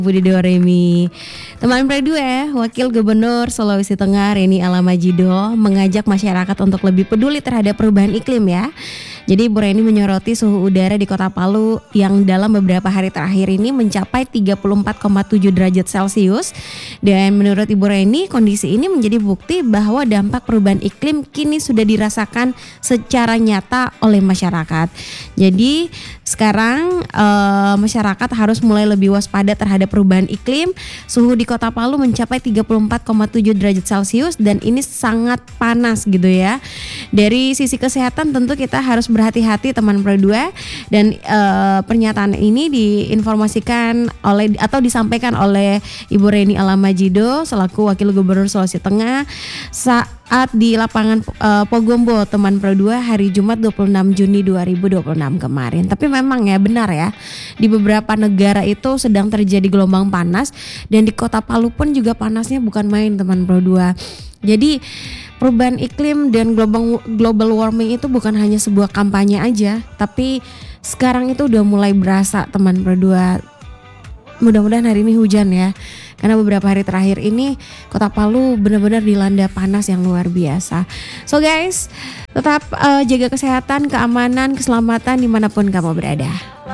Budi Doremi. Teman Pre2, Wakil Gubernur Sulawesi Tengah Reni Alamajido mengajak masyarakat untuk lebih peduli terhadap perubahan iklim ya. Jadi Ibu Reni menyoroti suhu udara di Kota Palu yang dalam beberapa hari terakhir ini mencapai 34,7 derajat Celcius. Dan menurut Ibu Reni, kondisi ini menjadi bukti bahwa dampak perubahan iklim kini sudah dirasakan secara nyata oleh masyarakat. Jadi sekarang masyarakat harus mulai lebih waspada terhadap perubahan iklim. Suhu di Kota Palu mencapai 34,7 derajat Celcius dan ini sangat panas gitu ya. Dari sisi kesehatan tentu kita harus berhati-hati teman Pro2 dan pernyataan ini diinformasikan oleh atau disampaikan oleh Ibu Reni Alamajido selaku Wakil Gubernur Sulawesi Tengah saat di lapangan Pogombo teman Pro2 hari Jumat 26 Juni 2026 kemarin. Tapi memang ya benar ya, di beberapa negara itu sedang terjadi gelombang panas dan di Kota Palu pun juga panasnya bukan main teman Pro2. Jadi perubahan iklim dan global warming itu bukan hanya sebuah kampanye aja, tapi sekarang itu udah mulai berasa teman Pro2. Mudah-mudahan hari ini hujan ya. Karena beberapa hari terakhir ini Kota Palu benar-benar dilanda panas yang luar biasa. So guys, tetap jaga kesehatan, keamanan, keselamatan dimanapun kamu berada.